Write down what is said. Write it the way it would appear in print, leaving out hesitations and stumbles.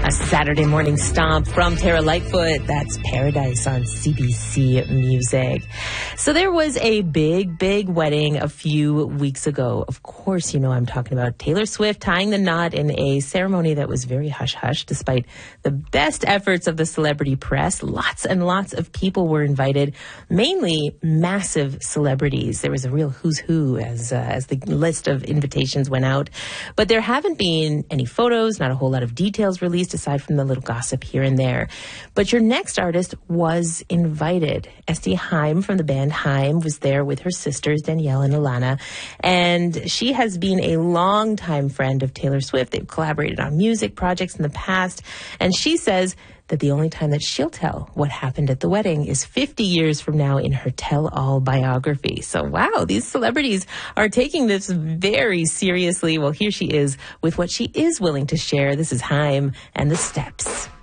A Saturday morning stomp from Tara Lightfoot. That's Paradise on CBC Music. So there was a big wedding a few weeks ago. Of course, you know I'm talking about Taylor Swift tying the knot in a ceremony that was very hush-hush despite the best efforts of the celebrity press. Lots and lots of people were invited, mainly massive celebrities. There was a real who's who as the list of invitations went out. But there haven't been any photos, not a whole lot of details released aside from the little gossip here and there. But your next artist was invited. Esty Haim from the band Haim was there with her sisters, Danielle and Alana. And she has been a longtime friend of Taylor Swift. They've collaborated on music projects in the past. And she says that the only time that she'll tell what happened at the wedding is 50 years from now in her tell-all biography. So, wow, these celebrities are taking this very seriously. Well, here she is with what she is willing to share. This is Haim and the Steps.